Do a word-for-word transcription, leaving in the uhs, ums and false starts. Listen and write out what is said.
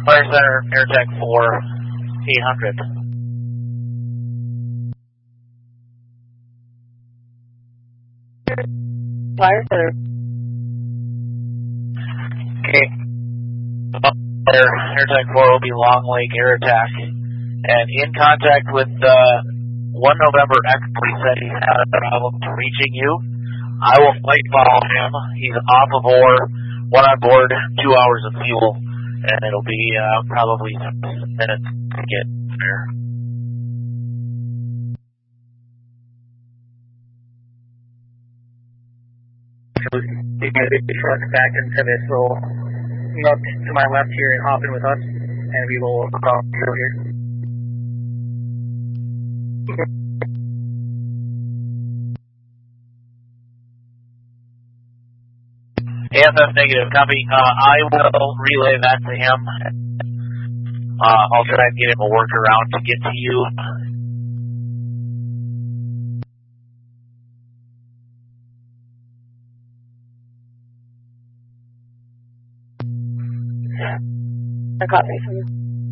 Fire Center, AirTech four, eight hundred. Fire Center. Okay. Air, AirTech four will be Long Lake Air Attack. And in contact with uh, one November Echo, he said he had a problem reaching you. I will flight follow him. He's off of ore, one on board, two hours of fuel, and it'll be uh, probably some minutes to get there. So you guys will truck back into this little nook to my left here and hop in with us, and we will cross through here. A F F negative, copy. Uh, I will relay that to him. Uh, I'll try and get him a workaround to get to you. I copy from you.